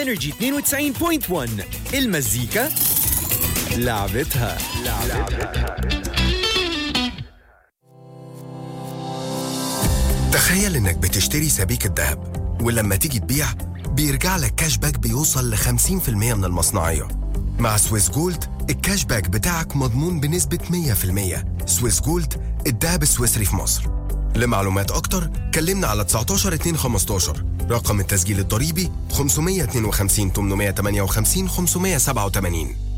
انرجي 92.1 المزيكا لعبتها. تخيل انك بتشتري سبيكة ذهب ولما تيجي تبيع بيرجع لك كاش باك بيوصل ل 50% من المصنعية. مع سويس جولد الكاش باك بتاعك مضمون بنسبة 100%. سويس جولد، الدهب السويسري في مصر. لمعلومات أكتر كلمنا على 19 2 15. رقم التسجيل الضريبي 552 858 587.